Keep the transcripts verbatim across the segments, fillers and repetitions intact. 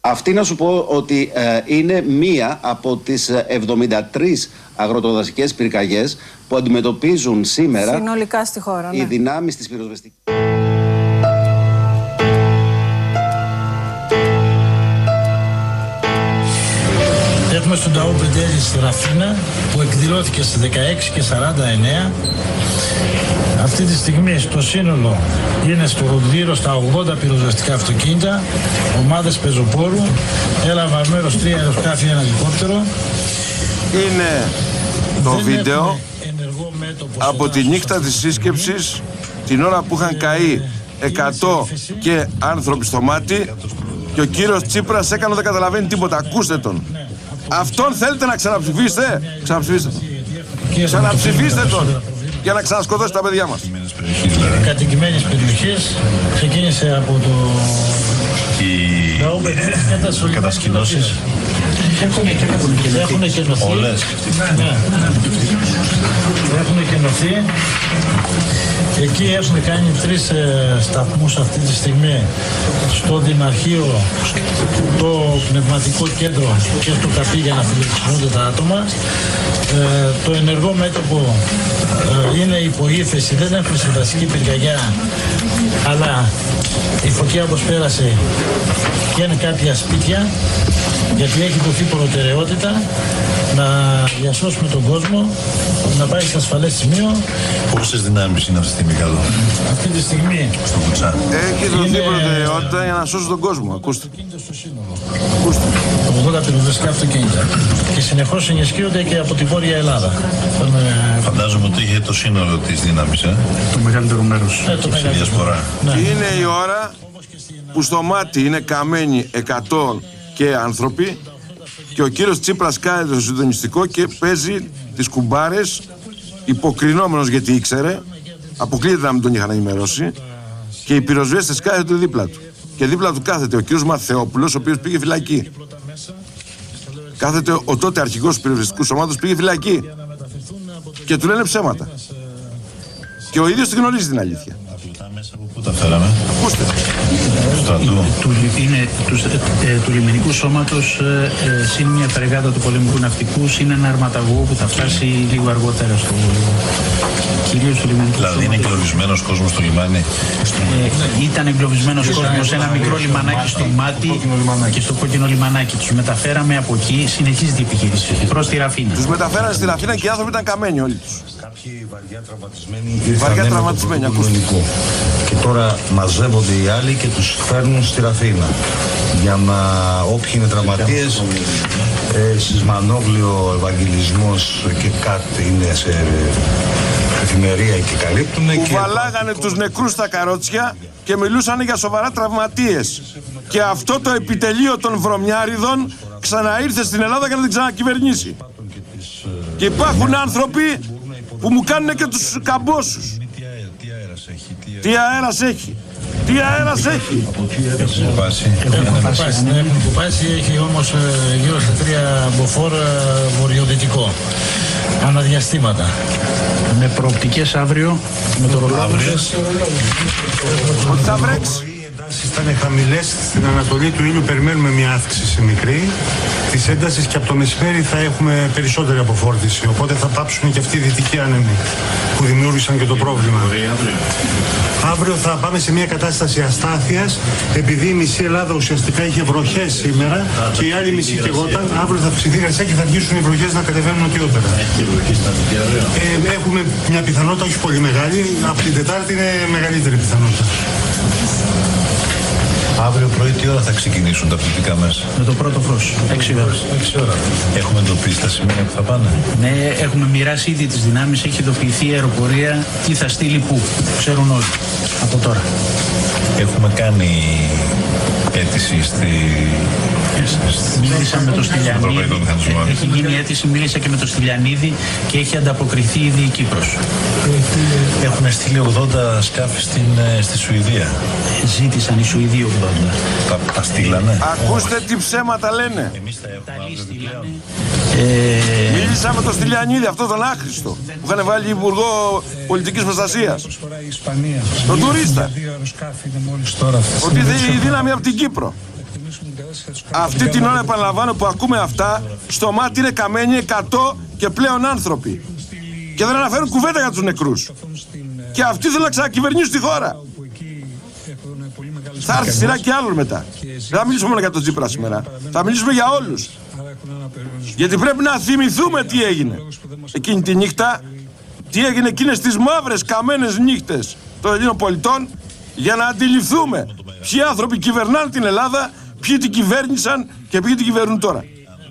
Αυτή να σου πω ότι ε, είναι μία από τις εβδομήντα τρεις αγροτοδασικές πυρκαγιές που αντιμετωπίζουν σήμερα συνολικά στη χώρα, ναι, οι δυνάμεις της πυροσβεστικής. Έχουμε στον ταό Πεντέλη στη Ραφίνα που εκδηλώθηκε στις δεκαέξι και σαράντα εννέα. Αυτή τη στιγμή στο σύνολο είναι στο γύρω στα ογδόντα πυροσβεστικά αυτοκίνητα, ομάδες πεζοπόρου, έλαβαν μέρος τρία αεροσκάφη, ένα ελικόπτερο. Είναι το Δεν βίντεο από τη νύχτα της σύσκεψης, την ώρα που είχαν καεί εκατό και άνθρωποι στο μάτι και ο κύριος Τσίπρας έκανε δεν καταλαβαίνει τίποτα. Ακούστε τον. Αυτόν θέλετε να ξαναψηφίσετε? Ξαναψηφίστε τον. Ξαναψηφίστε τον για να ξανασκοτώσει τα παιδιά μας. Κατοικημένες περιοχές ξεκίνησε από το... Οι κατασκηνώσεις έχουν εκενωθεί. Όλες. Έχουν εκενωθεί. Εκεί έχουν κάνει τρεις ε, σταθμούς αυτή τη στιγμή στο Δημαρχείο, το πνευματικό κέντρο και στο ΚΑΠΗ για να φιλοξενούνται τα άτομα. Ε, το ενεργό μέτωπο ε, είναι υποήθεση, δεν έχουμε συμβασική πυρκαγιά, αλλά η φωτιά όπως πέρασε και είναι κάποια σπίτια, γιατί έχει δοθεί προτεραιότητα να διασώσουμε τον κόσμο, να πάει σε ασφαλές σημείο. Πόσες δυνάμεις είναι αυτή τη στιγμή κάτω? Αυτή τη στιγμή στο Κουτσά έχει δοθεί είναι... προτεραιότητα για να σώσει τον κόσμο. Ακούστε. Ακούστε. ογδόντα πυροσβεστικά αυτοκίνητα. Και συνεχώς ενισχύονται και από τη Βόρεια Ελλάδα. Φαντάζομαι ότι είχε το σύνολο της δύναμης, ε? Το μεγαλύτερο μέρος. Ε, το μεγαλύτερο. Διασπορά. Ναι. Είναι η ώρα που στο μάτι είναι καμένοι εκατό και άνθρωποι και ο κύριος Τσίπρας κάθεται στο συντονιστικό και παίζει τις κουμπάρες, υποκρινόμενος γιατί ήξερε, αποκλείεται να μην τον είχαν ενημερώσει, και οι πυροσβέστες κάθεται δίπλα του. Και δίπλα του κάθεται ο κύριος Μαθεόπουλος, ο οποίος πήγε φυλακή. Κάθεται ο τότε αρχηγός του πυροσβεστικού σωμάτος, πήγε φυλακή. Και του λένε ψέματα. Και ο ίδιος την γνωρίζει την αλήθεια. Πού τα φέραμε? Ακούστε. Στρατού. Του, είναι του, ε, του λιμενικού σώματος ε, ε, συν μια φρεγάτα του πολεμικού ναυτικού, συν ένα αρματαγό που θα φτάσει λίγο αργότερα στο κυρίως του λιμενικού δηλαδή σώματος. Είναι εγκλωβισμένος κόσμος στο λιμάνι? Ε, ήταν εγκλωβισμένος κόσμος σε ένα μικρό λιμανάκι στο Μάτι και στο κόκκινο λιμανάκι. Τους μεταφέραμε από εκεί, συνεχίζεται η επιχείρηση προς τη Ραφίνα. Τους μεταφέρανε στη Ραφίνα και οι άνθρωποι ήταν καμένοι όλοι τους. Κάποιοι βαριά τραυματισμένοι βαριά τραυματισμένοι, ακούστε. Και τώρα μαζεύονται οι άλλοι και τους φέρνουν στη Ραφίνα. Για να όποιοι είναι τραυματίες, ε, Σισμανόγλιο, Ευαγγελισμός και κάτι είναι σε εφημερία και καλύπτουν. Που και βαλάγανε τους νεκρούς στα καρότσια και μιλούσαν για σοβαρά τραυματίες. Και αυτό το επιτελείο των βρωμιάριδων ξαναήρθε στην Ελλάδα για να την ξανακυβερνήσει. Και υπάρχουν άνθρωποι που μου κάνουν και τους καμπόσους. Τι αέρας έχει? Τι αέρας έχει? Έχουμε πάσει. Έχουμε κουπάσει, έχει όμως γύρω στα τρία μποφόρ βορειοδυτικό. Αναδιαστήματα. Με προοπτικές αύριο, με το ρολόι. Ότι θα βρέξει. Ήταν χαμηλές στην ανατολή του ήλιου, περιμένουμε μια αύξηση μικρή της έντασης και από το μεσημέρι θα έχουμε περισσότερη αποφόρτιση. Οπότε θα πάψουν και αυτοί οι δυτικοί άνεμοι που δημιούργησαν και το πρόβλημα. Αύριο θα πάμε σε μια κατάσταση αστάθειας, επειδή η μισή Ελλάδα ουσιαστικά είχε βροχές σήμερα και η άλλη μισή καιγόταν. Αύριο θα ψηθεί γρασιά και θα αρχίσουν οι βροχές να κατεβαίνουν νοτιότερα. Ε, έχουμε μια πιθανότητα, όχι πολύ μεγάλη, από την Τετάρτη είναι μεγαλύτερη πιθανότητα. Αύριο πρωί τι ώρα θα ξεκινήσουν τα πληθυντικά μέσα? Με το πρώτο φως, έξι ώρες. Έχουμε εντοπίσει τα σημεία που θα πάνε? Ναι, έχουμε μοιράσει ήδη τις δυνάμεις, έχει ειδοποιηθεί η αεροπορία, τι θα στείλει πού, ξέρουν όλοι, από τώρα. Έχουμε κάνει αίτηση στη... Μίλησα με τον Στυλιανίδη, έχει γίνει αίτηση, μίλησα και με τον Στυλιανίδη και έχει ανταποκριθεί ήδη η Κύπρος. Έχουν στείλει ογδόντα σκάφη στην, στη Σουηδία. Ζήτησαν οι Σουηδοί ογδόντα. Τα, τα στείλανε. Ακούστε τι ψέματα λένε. Εμείς τα έχουμε στείλανε. Ε... Μίλησα με τον Στυλιανίδη, αυτό τον άχρηστο, που είχαν βάλει υπουργό πολιτικής προστασίας. Τον τουρίστα. Ότι η δύναμη από την Κύπρο. Αυτή την ώρα, επαναλαμβάνω, που ακούμε αυτά, στο μάτι είναι καμένοι εκατό και πλέον άνθρωποι. Και δεν αναφέρουν κουβέντα για τους νεκρούς. Και αυτοί θέλουν να ξανακυβερνήσουν τη χώρα. Θα έρθει σειρά και άλλων μετά. Δεν θα μιλήσουμε μόνο για τον Τσίπρα σήμερα. Θα μιλήσουμε για όλους. Γιατί πρέπει να θυμηθούμε τι έγινε εκείνη τη νύχτα, τι έγινε εκείνες τις μαύρες καμένες νύχτες των Ελλήνων πολιτών, για να αντιληφθούμε ποιοι άνθρωποι κυβερνάνε την Ελλάδα, ποιοι την κυβέρνησαν και ποιοι την κυβερνούν τώρα.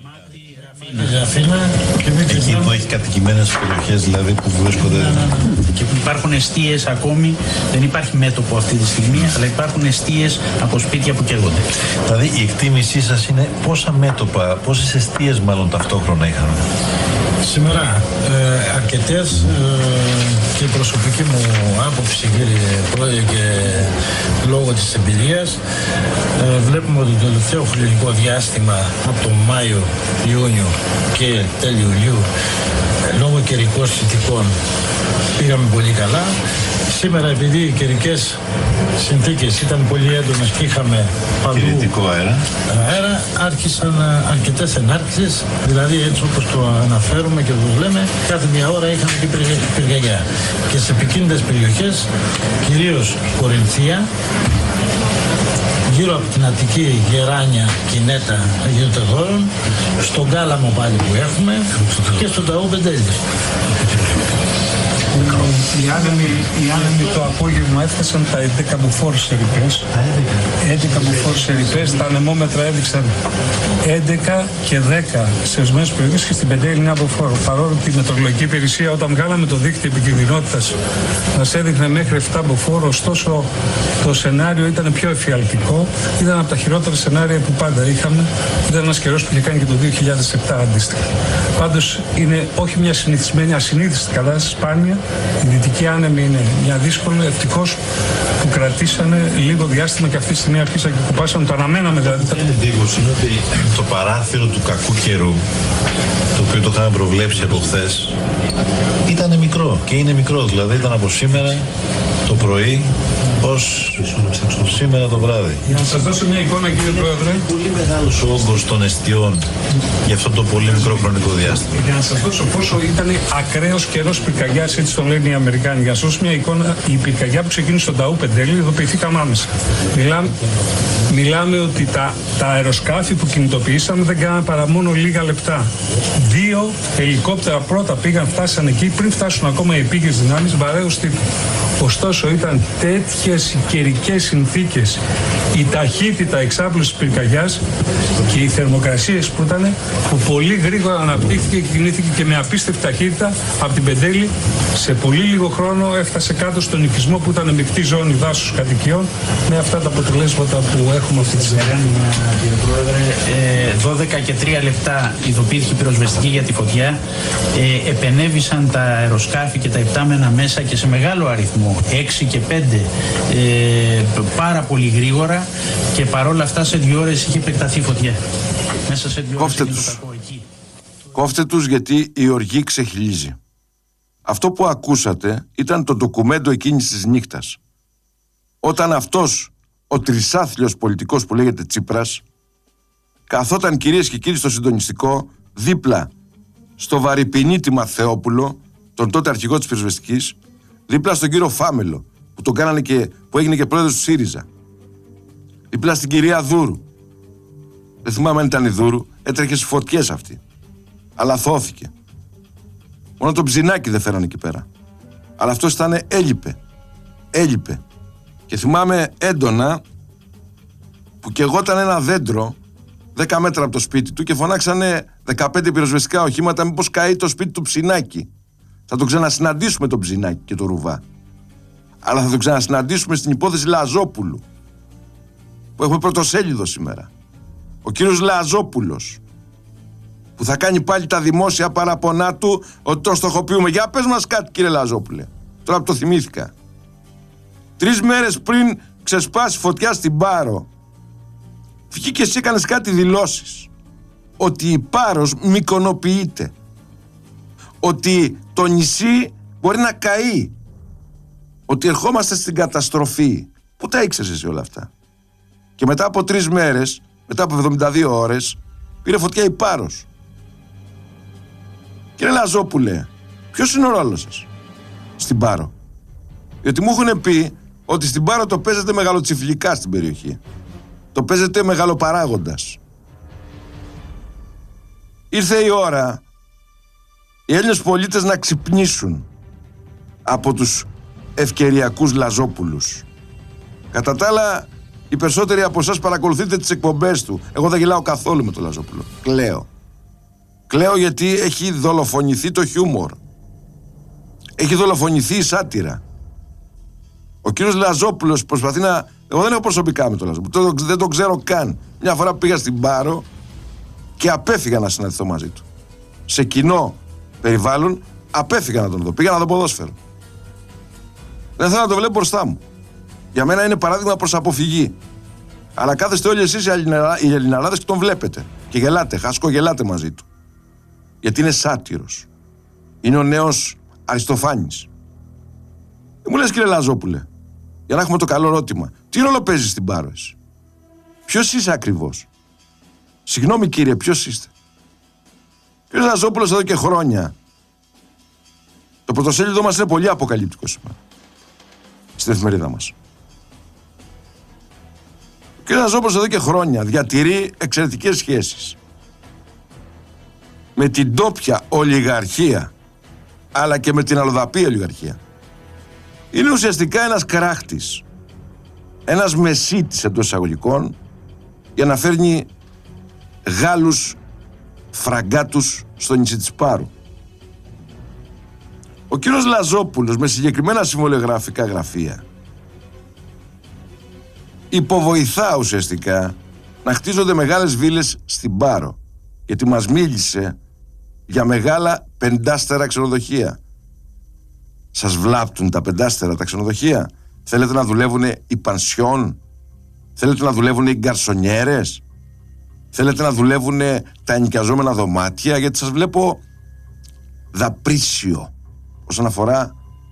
Εκεί που έχει κατοικημένες περιοχές, δηλαδή που βρίσκονται. Και που υπάρχουν εστίες ακόμη, δεν υπάρχει μέτωπο αυτή τη στιγμή, αλλά υπάρχουν εστίες από σπίτια που καίγονται. Δηλαδή η εκτίμησή σας είναι πόσα μέτωπα, πόσες εστίες μάλλον ταυτόχρονα είχαμε? Σήμερα ε, αρκετές ε, και η προσωπική μου άποψη, κύριε Πρόεδρε, και λόγω της εμπειρίας ε, βλέπουμε ότι το τελευταίο χρονικό διάστημα από τον Μάιο, Ιούνιο και τέλη Ιουλίου ε, λόγω καιρικών συνθηκών πήγαμε πολύ καλά. Σήμερα, επειδή οι καιρικές συνθήκες ήταν πολύ έντονες και είχαμε παντού καιρικό αέρα, αέρα, άρχισαν αρκετές ενάρξεις, δηλαδή έτσι όπως το αναφέρουμε και το λέμε, κάθε μια ώρα είχαμε και πυρκαγιά. Και σε επικίνδυνες περιοχές, κυρίως Κορινθία, γύρω από την Αττική, Γεράνια, Κινέτα, Αγιοτεδόρων, στον Κάλαμο πάλι που έχουμε και στον Ταού Πεντέλης. Οι άνεμοι, οι άνεμοι το απόγευμα έφτασαν τα έντεκα μποφόρ σε ρηπές. έντεκα μποφόρ σε ρηπές, τα ανεμόμετρα έδειξαν έντεκα και δέκα σε ορισμένες περιοχές και στην Πεντέλη είναι μποφόρ. Παρόλο που η Μετεωρολογική Υπηρεσία, όταν βγάλαμε το δίκτυο επικινδυνότητας, μας έδειχνε μέχρι επτά μποφόρ, ωστόσο το σενάριο ήταν πιο εφιαλτικό. Ήταν από τα χειρότερα σενάρια που πάντα είχαμε. Ήταν ένας καιρός που είχε κάνει και το δύο χιλιάδες επτά αντίστοιχα. Πάντως είναι όχι μια συνηθισμένη, ασυνήθιστη κατάσταση, σπάνια. Οι δυτικοί άνεμοι είναι μια δύσκολη, ευτυχώς που κρατήσανε λίγο διάστημα και αυτή τη στιγμή αρχίσαν και κουπάσαν. Το αναμέναμε δηλαδή. Η εντύπωση είναι ότι το παράθυρο του κακού καιρού, το οποίο το είχαμε προβλέψει από χθες, ήταν μικρό και είναι μικρό. Δηλαδή ήταν από σήμερα το πρωί ως σήμερα το βράδυ. Για να σας δώσω μια εικόνα, κύριε Πρόεδρε. Είναι πολύ μεγάλος ο όγκος των εστιών για αυτό το πολύ μικρό χρονικό διάστημα. Για να σας δώσω πόσο ήταν ακραίος καιρός πυρκαγιάς, έτσι το λένε οι Αμερικάνοι. Για να σας δώσω μια εικόνα, η πυρκαγιά που ξεκίνησε στον Ταού Πεντέλη, ειδοποιηθήκαμε άμεσα. Μιλάμε, μιλάμε ότι τα, τα αεροσκάφη που κινητοποιήσαμε δεν κάνανε παρά μόνο λίγα λεπτά. Δύο ελικόπτερα πρώτα πήγαν, φτάσαν εκεί πριν φτάσουν ακόμα οι επίγειες δυνάμεις βαρέως τύπου. Ωστόσο ήταν τέτοιες καιρικές συνθήκες, η ταχύτητα εξάπλωσης της πυρκαγιάς και οι θερμοκρασίες που ήταν, που πολύ γρήγορα αναπτύχθηκε και κινήθηκε και με απίστευτη ταχύτητα από την Πεντέλη. Σε πολύ λίγο χρόνο έφτασε κάτω στον οικισμό που ήταν μεικτή ζώνη δάσους κατοικιών, με αυτά τα αποτελέσματα που έχουμε αυτή τη στιγμή. Κύριε Πρόεδρε, δώδεκα και τρία λεπτά ειδοποιήθηκε η πυροσβεστική για τη φωτιά. Ε, επενέβησαν τα αεροσκάφη και τα υπτάμενα μέσα και σε μεγάλο αριθμό, έξι και πέντε, ε, πάρα πολύ γρήγορα, και παρόλα αυτά σε δύο ώρες είχε επεκταθεί η φωτιά. Μέσα σε δύο Κόφτε ώρες τους. Κόφτε τους, γιατί η οργή ξεχυλίζει. Αυτό που ακούσατε ήταν το ντοκουμέντο εκείνης της νύχτας. Όταν αυτός ο τρισάθλιος πολιτικός που λέγεται Τσίπρας καθόταν, κυρίες και κύριοι, στο συντονιστικό δίπλα στο βαρυπινίτη Μαθεόπουλο, τον τότε αρχηγό της πυροσβεστικής, δίπλα στον κύριο Φάμελο που τον κάνανε και που έγινε και πρόεδρος του ΣΥΡΙΖΑ, δίπλα στην κυρία Δούρου, δεν θυμάμαι αν ήταν η Δούρου, έτρεχε στις φωτιές αυτή, αλλά θώθηκε. Μόνο το Ψινάκι δεν φέρανε εκεί πέρα. Αλλά αυτός ήταν, έλειπε. Έλειπε. Και θυμάμαι έντονα που καιγόταν ένα δέντρο δέκα μέτρα από το σπίτι του και φωνάξανε δεκαπέντε πυροσβεστικά οχήματα, μήπως καεί το σπίτι του Ψινάκι. Θα το ξανασυναντήσουμε τον Ψινάκι και το Ρουβά. Αλλά θα το ξανασυναντήσουμε στην υπόθεση Λαζόπουλου, που έχουμε πρωτοσέλιδο σήμερα. Ο κύριος Λαζόπουλος, που θα κάνει πάλι τα δημόσια παραπονά του ότι τον στοχοποιούμε. Για πες μας κάτι, κύριε Λαζόπουλε. Τώρα που το θυμήθηκα. Τρεις μέρες πριν ξεσπάσει φωτιά στην Πάρο, βγήκε και εσύ έκανες κάτι δηλώσεις. Ότι η Πάρος μικονοποιείται. Ότι το νησί μπορεί να καεί. Ότι ερχόμαστε στην καταστροφή. Πού τα ήξερες εσύ όλα αυτά? Και μετά από τρεις μέρες μετά από εβδομήντα δύο ώρες, πήρε φωτιά η Πάρος. Κύριε Λαζόπουλε, ποιος είναι ο ρόλος σας στην Πάρο? Γιατί μου έχουν πει ότι στην Πάρο το παίζετε μεγαλοτσιφλικά στην περιοχή. Το παίζετε μεγαλοπαράγοντας. Ήρθε η ώρα οι Έλληνες πολίτες να ξυπνήσουν από τους ευκαιριακούς Λαζόπουλους. Κατά τα άλλα, οι περισσότεροι από εσάς παρακολουθείτε τις εκπομπές του. Εγώ δεν γελάω καθόλου με τον Λαζόπουλο. Κλαίω. Κλαίω γιατί έχει δολοφονηθεί το χιούμορ. Έχει δολοφονηθεί η σάτυρα. Ο κύριος Λαζόπουλος προσπαθεί να... Εγώ δεν έχω προσωπικά με τον Λαζόπουλο. Δεν τον ξέρω καν. Μια φορά πήγα στην Πάρο και απέφυγα να συναντηθώ μαζί του. Σε κοινό περιβάλλον απέφυγα να τον δω. Πήγα να δω ποδόσφαιρο. Δεν θέλω να το βλέπω μπροστά μου. Για μένα είναι παράδειγμα προς αποφυγή. Αλλά κάθεστε όλοι εσείς οι Ελληναράδες και τον βλέπετε. Και γελάτε, χασκογελάτε μαζί του. Γιατί είναι σάτυρος. Είναι ο νέος Αριστοφάνης. Δεν μου λες, κύριε Λαζόπουλε, για να έχουμε το καλό ερώτημα, τι ρόλο παίζεις στην Πάρο εσύ? Ποιος είσαι ακριβώς? Συγγνώμη κύριε, ποιος είστε? Κύριε Λαζόπουλος, εδώ και χρόνια το πρωτοσέλιδο μας είναι πολύ αποκαλυπτικό σήμερα στην εφημερίδα μας. Ο κύριος Λαζόπουλος εδώ και χρόνια διατηρεί εξαιρετικές σχέσεις με την ντόπια ολιγαρχία, αλλά και με την αλλοδαπή ολιγαρχία. Είναι ουσιαστικά ένας κράχτης, ένας μεσίτης εντός εισαγωγικών, για να φέρνει Γάλλους φραγκάτους στο νησί της Πάρου. Ο κύριος Λαζόπουλος με συγκεκριμένα συμβολιογραφικά γραφεία υποβοηθά ουσιαστικά να χτίζονται μεγάλες βίλες στην Πάρο, γιατί μας μίλησε για μεγάλα πεντάστερα ξενοδοχεία. Σας βλάπτουν τα πεντάστερα τα ξενοδοχεία? Θέλετε να δουλεύουν οι πανσιόν? Θέλετε να δουλεύουν οι γκαρσονιέρες? Θέλετε να δουλεύουν τα ενοικιαζόμενα δωμάτια? Γιατί σας βλέπω δαπρίσιο όσον αφορά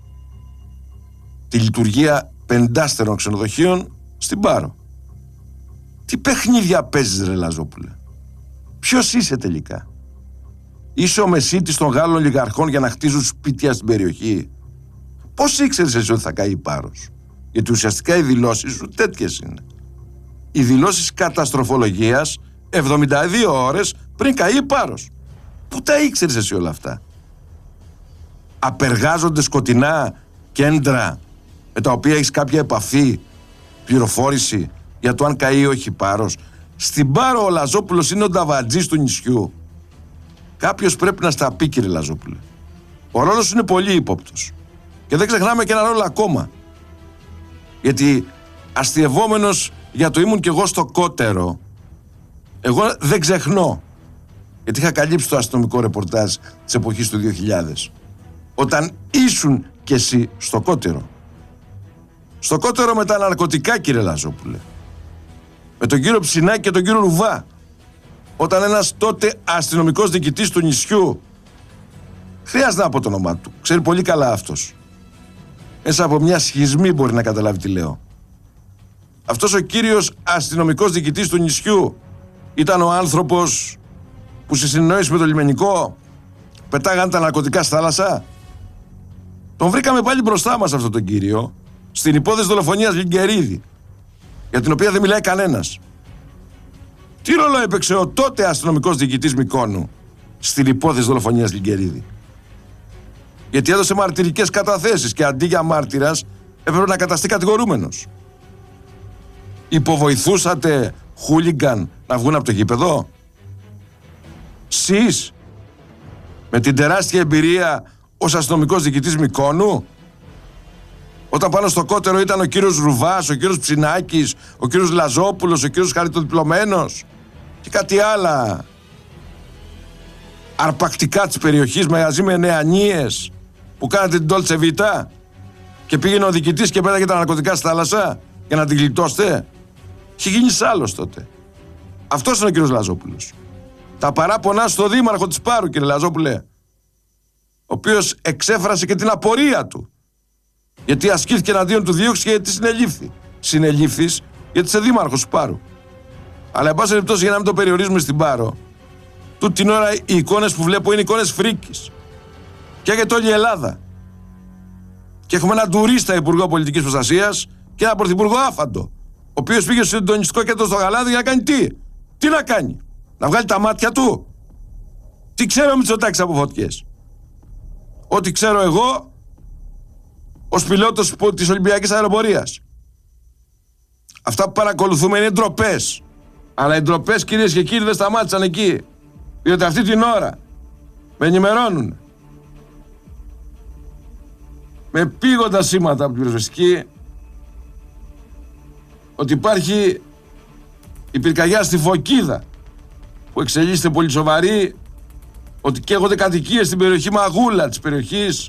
τη λειτουργία πεντάστερων ξενοδοχείων στην Πάρο. Τι παιχνίδια παίζεις, ρε Λαζόπουλε? Ποιος είσαι τελικά? Είσαι ο μεσίτης των Γάλλων ολιγαρχών για να χτίζουν σπίτια στην περιοχή? Πώς ήξερες εσύ ότι θα καεί η Πάρος? Γιατί ουσιαστικά οι δηλώσεις σου τέτοιες είναι. Οι δηλώσεις καταστροφολογίας εβδομήντα δύο ώρες πριν καεί η Πάρος. Πού τα ήξερες εσύ όλα αυτά? Απεργάζονται σκοτεινά κέντρα με τα οποία έχεις κάποια επαφή, πληροφόρηση για το αν καεί ή όχι η Πάρος? Στην Πάρο ο Λαζόπουλος είναι ο νταβατζής του νησιού. Κάποιος πρέπει να στα πει, κύριε Λαζόπουλε. Ο ρόλος είναι πολύ ύποπτος. Και δεν ξεχνάμε και ένα ρόλο ακόμα. Γιατί αστειευόμενος για το ήμουν κι εγώ στο κότερο, εγώ δεν ξεχνώ. Γιατί είχα καλύψει το αστυνομικό ρεπορτάζ της εποχής του δύο χιλιάδες. Όταν ήσουν κι εσύ στο κότερο. Στο κότερο με τα ναρκωτικά, κύριε Λαζόπουλε. Με τον κύριο Ψινάκη και τον κύριο Ρουβά. Όταν ένας τότε αστυνομικός διοικητής του νησιού, χρειάζεται να πω το όνομά του, ξέρει πολύ καλά αυτός, μέσα από μια σχισμή μπορεί να καταλάβει τι λέω. Αυτός ο κύριος αστυνομικός διοικητής του νησιού ήταν ο άνθρωπος που σε συνεννόηση με το λιμενικό πετάγαν τα ναρκωτικά στη θάλασσα. Τον βρήκαμε πάλι μπροστά μας αυτόν τον κύριο στην υπόθεση δολοφονίας Λιγκερίδη, για την οποία δεν μιλάει κανένας. Τι ρόλο έπαιξε ο τότε αστυνομικός διοικητής Μυκόνου στην υπόθεση δολοφονίας Λιγκερίδη? Γιατί έδωσε μαρτυρικές καταθέσεις και αντί για μάρτυρας έπρεπε να καταστεί κατηγορούμενος. Υποβοηθούσατε χούλιγκαν να βγουν από το γήπεδο? Σεις, με την τεράστια εμπειρία ως αστυνομικός διοικητής Μυκόνου, όταν πάνω στο κότερο ήταν ο κύριος Ρουβάς, ο κύριος Ψινάκης, ο κύριος Λαζόπουλος, ο κύριος Χαριτοδιπλωμένος και κάτι άλλα αρπακτικά της περιοχής μαζί με νεανίες που κάνατε την Dolce Vita και πήγαινε ο διοικητής και πέταγε τα ναρκωτικά στη θάλασσα για να την γλιτώσετε? Είχε γίνει άλλος τότε. Αυτός είναι ο κύριος Λαζόπουλος. Τα παράπονά στο δήμαρχο της Πάρου, κύριε Λαζόπουλε, ο οποίος εξέφρασε και την απορία του γιατί ασκήθηκε εναντίον του δίωξη γιατί συνελήφθη. Συνελήφθης γιατί είσαι δήμαρχος του Πάρου. Αλλά εν πάση περιπτώσει, για να μην το περιορίζουμε στην Πάρο, τούτη την ώρα οι εικόνες που βλέπω είναι εικόνες φρίκης. Και έχετε όλη η Ελλάδα. Και έχουμε έναν τουρίστα υπουργό πολιτικής προστασίας και έναν πρωθυπουργό άφαντο, ο οποίος πήγε στο συντονιστικό κέντρο στο Γαλάδι για να κάνει τι. Τι να κάνει, να βγάλει τα μάτια του. Τι ξέρω ο Μητσοτάκης από φωτιές. Ό,τι ξέρω εγώ ως πιλότος της Ολυμπιακής Αεροπορίας. Αυτά που παρακολουθούμε είναι ντροπές. Αλλά οι ντροπές, κυρίες και κύριοι, δεν σταμάτησαν εκεί. Διότι αυτή την ώρα με ενημερώνουν με πήγοντα σήματα από την πυροσβεστική ότι υπάρχει η πυρκαγιά στη Φωκίδα που εξελίσσεται πολύ σοβαρή, ότι καίγονται κατοικίες στην περιοχή Μαγούλα της περιοχής,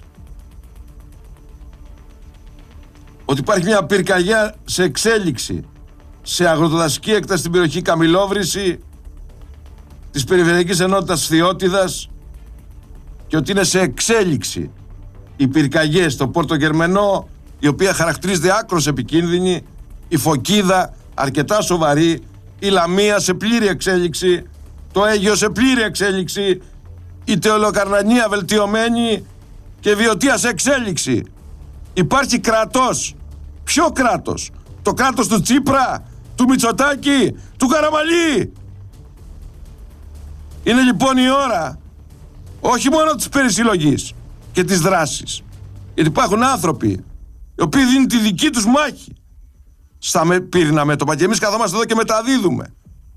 ότι υπάρχει μια πυρκαγιά σε εξέλιξη σε αγροτοδασική έκταση στην περιοχή Καμιλόβρηση της Περιφερειακής Ενότητας Θειότιδας και ότι είναι σε εξέλιξη οι πυρκαγιές στο Πόρτο Γερμενό, η οποία χαρακτηρίζεται άκρως επικίνδυνη, η Φωκίδα αρκετά σοβαρή, η Λαμία σε πλήρη εξέλιξη, το Αίγιο σε πλήρη εξέλιξη, η Τεολοκαρνανία βελτιωμένη και η Βιωτία σε εξέλιξη. Υπάρχει κράτος. Ποιο κράτος? Το κράτος του Τσίπρα, του Μητσοτάκη, του Καραμανλή. Είναι λοιπόν η ώρα όχι μόνο της περισυλλογής και της δράσης, γιατί υπάρχουν άνθρωποι οι οποίοι δίνουν τη δική τους μάχη στα με, πύρνα μέτωπα και εμείς καθόμαστε εδώ και μεταδίδουμε.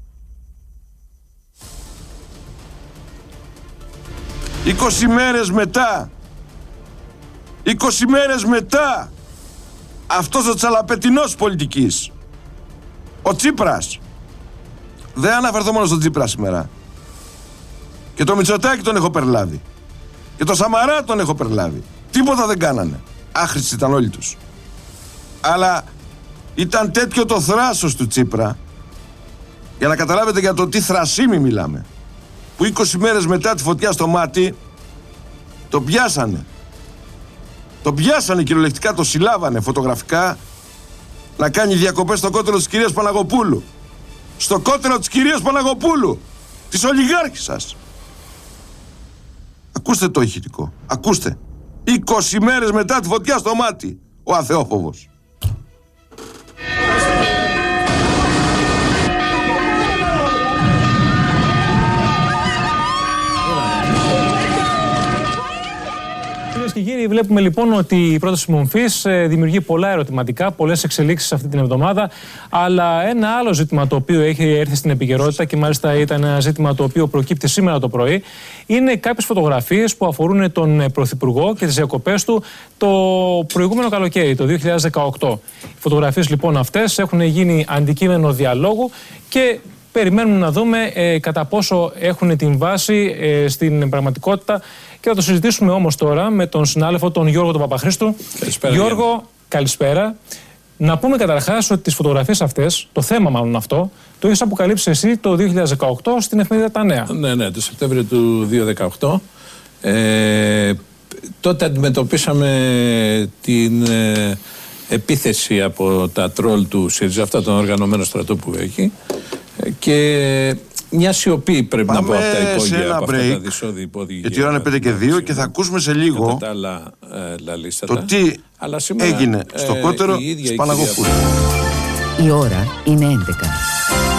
είκοσι μέρες μετά είκοσι μέρες μετά αυτός ο τσαλαπετινός πολιτικής, ο Τσίπρας, δεν αναφερθώ μόνο στον Τσίπρα σήμερα, και το Μητσοτάκη τον έχω περλάβει και το Σαμαρά τον έχω περλάβει, τίποτα δεν κάνανε, άχρηστοι ήταν όλοι τους, αλλά ήταν τέτοιο το θράσος του Τσίπρα, για να καταλάβετε για το τι θρασίμι μιλάμε, που είκοσι μέρες μετά τη φωτιά στο μάτι το πιάσανε. Το πιάσανε κυριολεκτικά, το συλλάβανε φωτογραφικά να κάνει διακοπές στο κότερο της κυρίας Παναγοπούλου. Στο κότερο της κυρίας Παναγοπούλου, της ολιγάρχισσας. Ακούστε το ηχητικό. Ακούστε. είκοσι μέρες μετά τη φωτιά στο μάτι, ο αθεόφοβος. Και κύριοι, βλέπουμε λοιπόν ότι η πρόταση μορφής δημιουργεί πολλά ερωτηματικά, πολλές εξελίξεις αυτή την εβδομάδα. Αλλά ένα άλλο ζήτημα το οποίο έχει έρθει στην επικαιρότητα και μάλιστα ήταν ένα ζήτημα το οποίο προκύπτει σήμερα το πρωί, είναι κάποιες φωτογραφίες που αφορούν τον Πρωθυπουργό και τις διακοπές του το προηγούμενο καλοκαίρι, το δύο χιλιάδες δεκαοκτώ. Οι φωτογραφίες λοιπόν αυτές έχουν γίνει αντικείμενο διαλόγου και περιμένουμε να δούμε ε, κατά πόσο έχουν την βάση ε, στην πραγματικότητα. Και θα το συζητήσουμε όμως τώρα με τον συνάδελφο τον Γιώργο τον Παπαχρήστου. Καλησπέρα, Γιώργο, Γιώργο, καλησπέρα. Να πούμε καταρχάς ότι τις φωτογραφίες αυτές, το θέμα μάλλον αυτό, το έχεις αποκαλύψει εσύ το δύο χιλιάδες δεκαοκτώ στην εφημερίδα Τα Νέα. Ναι, ναι, το Σεπτέμβριο του δύο χιλιάδες δεκαοκτώ. Ε, τότε αντιμετωπίσαμε την ε, επίθεση από τα τρόλ του ΣΥΡΙΖΑ, αυτά τον οργανωμένο στρατό που έχει. Και μια σιωπή πρέπει Πάμε να πω από τα υπόγεια, από break, αυτά τα δυσόδη υπόδειγμα. Γιατί η ώρα είναι πέντε και δύο και θα ακούσουμε σε λίγο τα άλλα, ε, το τι αλλά σήμερα, έγινε στο ε, κότερο της Παναγοπούλου. Η ώρα είναι έντεκα.